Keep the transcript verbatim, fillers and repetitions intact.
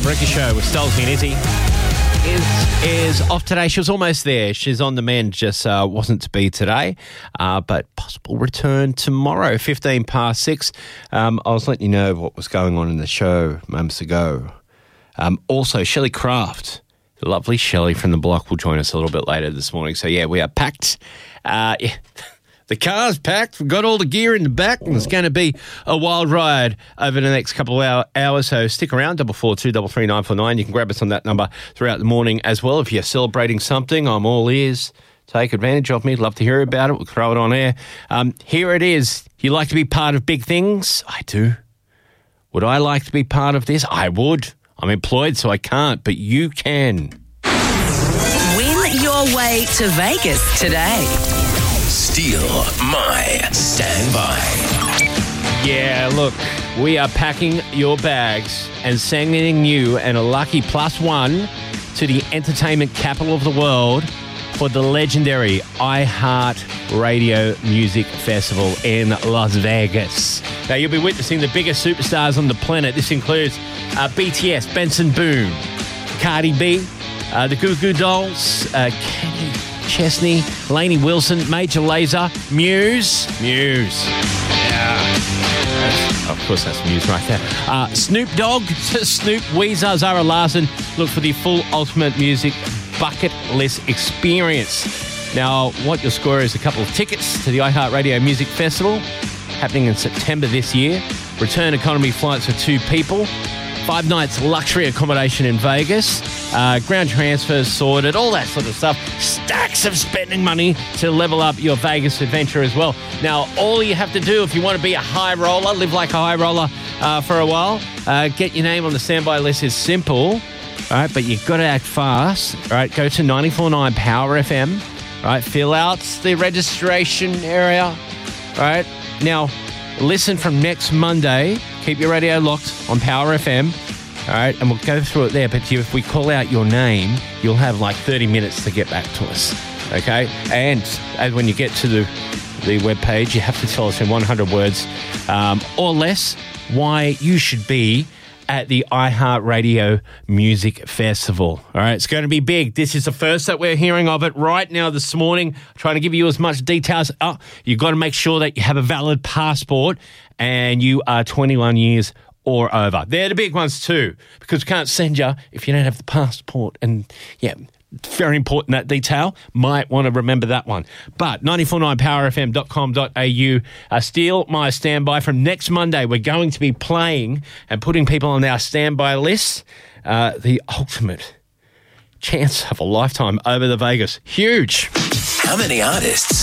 Breakfast Show with Stolzy and Izzy is, is off today. She was almost there. She's on the mend, just uh, wasn't to be today, uh, but possible return tomorrow, fifteen past six. Um, I was letting you know what was going on in the show moments ago. Um, also, Shelley Craft, the lovely Shelley from the block, will join us a little bit later this morning. So, yeah, we are packed. Uh, yeah. The car's packed. We've got all the gear in the back, and it's going to be a wild ride over the next couple of hour, hours. So stick around, double four two double three nine four nine. You can grab us on that number throughout the morning as well. If you're celebrating something, I'm all ears. Take advantage of me. Love to hear about it. We'll throw it on air. Um, here it is. You like to be part of big things? I do. Would I like to be part of this? I would. I'm employed, so I can't, but you can. Win your way to Vegas today. Steal my standby. Yeah, look, we are packing your bags and sending you and a lucky plus one to the entertainment capital of the world for the legendary iHeartRadio Music Festival in Las Vegas. Now, you'll be witnessing the biggest superstars on the planet. This includes uh, B T S, Benson Boone, Cardi B, uh, the Goo Goo Dolls, uh, Kenny Chesney, Lainey Wilson, Major Lazer, Muse. Muse. Yeah. That's, of course, that's Muse right there. Uh, Snoop Dogg, Snoop, Weezer, Zara Larsson. Look for the full Ultimate Music bucket list experience. Now, what you'll score is a couple of tickets to the iHeartRadio Music Festival happening in September this year. Return economy flights for two people. Five nights luxury accommodation in Vegas. Uh, ground transfers sorted, all that sort of stuff. Stacks of spending money to level up your Vegas adventure as well. Now, all you have to do if you want to be a high roller, live like a high roller uh, for a while, uh, get your name on the standby list is simple, all right, but you've got to act fast. All right, go to ninety-four point nine Power F M, all right, fill out the registration area, all right. Now, listen from next Monday. Keep your radio locked on Power F M. All right, and we'll go through it there. But if we call out your name, you'll have like thirty minutes to get back to us, okay? And, and when you get to the, the webpage, you have to tell us in one hundred words um, or less why you should be at the iHeartRadio Music Festival. All right, it's going to be big. This is the first that we're hearing of it right now this morning. Trying to give you as much details. Oh, you've got to make sure that you have a valid passport and you are twenty-one years or over. They're the big ones too, because we can't send you if you don't have the passport. And yeah, very important, that detail. Might want to remember that one. But ninety-four point nine power f m dot com dot a u. Uh, steal my standby from next Monday. We're going to be playing and putting people on our standby list. Uh, the ultimate chance of a lifetime over the Vegas. Huge. How many artists